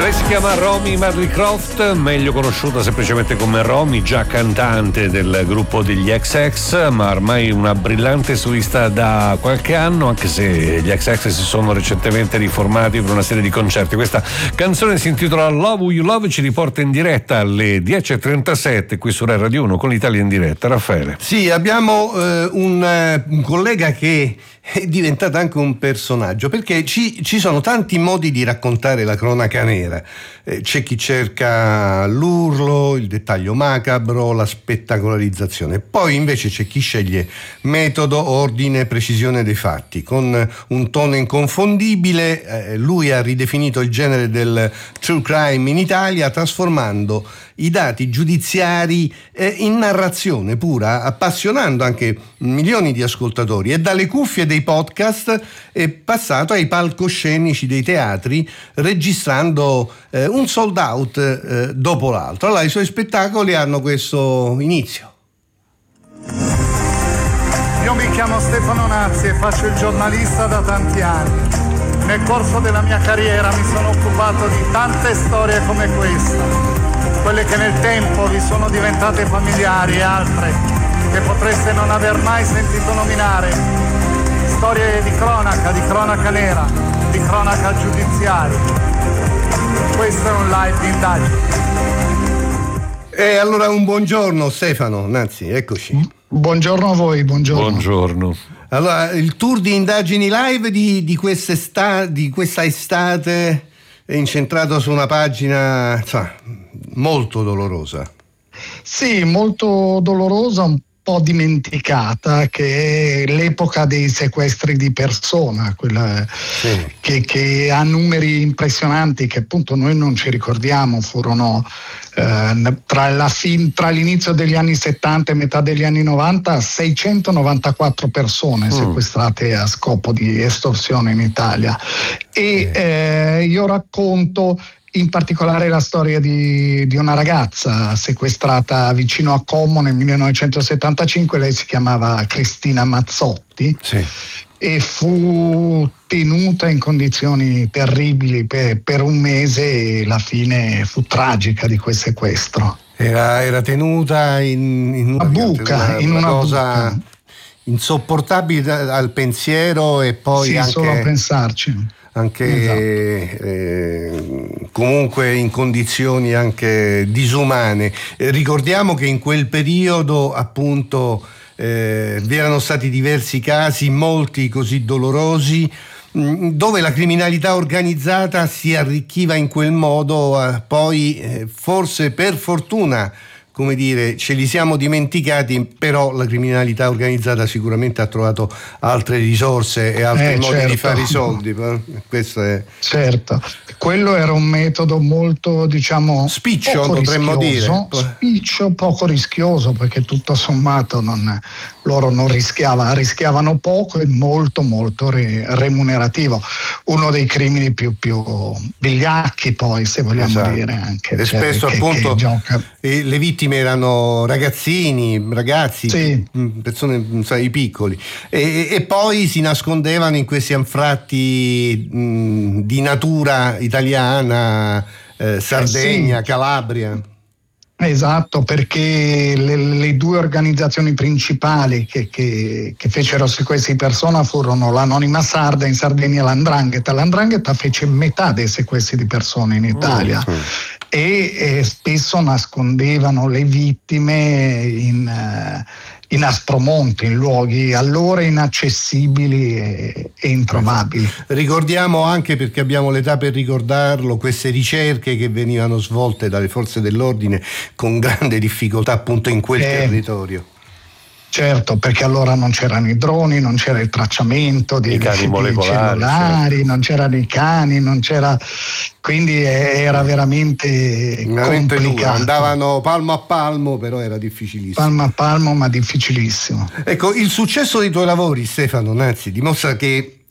Lei si chiama Romy Madley-Croft, meglio conosciuta semplicemente come Romy, già cantante del gruppo degli XX, ma ormai una brillante solista da qualche anno, anche se gli XX si sono recentemente riformati per una serie di concerti. Questa canzone si intitola Love Who You Love, ci riporta in diretta alle 10.37 qui su Rai Radio 1 con l'Italia in diretta. Raffaele. Sì, abbiamo un collega che è diventato anche un personaggio, perché ci sono tanti modi di raccontare la cronaca nera. C'è chi cerca l'urlo, il dettaglio macabro, la spettacolarizzazione. Poi invece c'è chi sceglie metodo, ordine, precisione dei fatti. Con un tono inconfondibile, lui ha ridefinito il genere del true crime in Italia, trasformando i dati giudiziari in narrazione pura, appassionando anche milioni di ascoltatori, e dalle cuffie dei podcast è passato ai palcoscenici dei teatri, registrando un sold out dopo l'altro. Allora, i suoi spettacoli hanno questo inizio. Io mi chiamo Stefano Nazzi e faccio il giornalista da tanti anni. Nel corso della mia carriera mi sono occupato di tante storie come questa, quelle che nel tempo vi sono diventate familiari e altre che potreste non aver mai sentito nominare. Storie di cronaca nera, di cronaca giudiziaria. Questo è un live di indagine. E allora un buongiorno Stefano Nazzi, eccoci. Buongiorno a voi, buongiorno. Buongiorno. Allora, il tour di indagini live di questa estate è incentrato su una pagina molto dolorosa. Sì, molto dolorosa, un po' dimenticata, che è l'epoca dei sequestri di persona, quella sì, che ha numeri impressionanti che appunto noi non ci ricordiamo. Furono tra l'inizio degli anni 70 e metà degli anni 90 694 persone sequestrate a scopo di estorsione in Italia. E io racconto in particolare la storia di una ragazza sequestrata vicino a Como nel 1975. Lei si chiamava Cristina Mazzotti, sì, e fu tenuta in condizioni terribili per un mese, e la fine fu tragica di quel sequestro. Era tenuta in una buca, in una cosa buca insopportabile al pensiero, e poi sì, anche solo a pensarci. Anche esatto. Comunque in condizioni anche disumane. Ricordiamo che in quel periodo appunto vi erano stati diversi casi, molti così dolorosi, dove la criminalità organizzata si arricchiva in quel modo. Poi forse per fortuna, come dire, ce li siamo dimenticati, però la criminalità organizzata sicuramente ha trovato altre risorse e altri modi di fare i soldi. Questo è certo. Quello era un metodo molto, diciamo, spiccio, potremmo dire. Spiccio, poco rischioso, perché tutto sommato loro non rischiavano poco e molto remunerativo. Uno dei crimini più vigliacchi, poi, se vogliamo, esatto, dire anche. E spesso appunto le vittime erano ragazzi, sì, persone, i piccoli, e poi si nascondevano in questi anfratti di natura italiana, Sardegna, sì, Calabria. Esatto, perché le due organizzazioni principali che fecero sequestri di persona furono l'Anonima Sarda in Sardegna e l'Andrangheta. L'Andrangheta fece metà dei sequestri di persone in Italia. E spesso nascondevano le vittime in Aspromonte, in luoghi allora inaccessibili e introvabili. Ricordiamo anche, perché abbiamo l'età per ricordarlo, queste ricerche che venivano svolte dalle forze dell'ordine con grande difficoltà appunto in quel territorio. Certo, perché allora non c'erano i droni, non c'era il tracciamento dei cani molecolari, cellulari, certo, non c'erano i cani, non c'era, quindi era veramente complicato. Andavano palmo a palmo, però era difficilissimo. Palmo a palmo, ma difficilissimo. Ecco, il successo dei tuoi lavori, Stefano Nazzi, dimostra che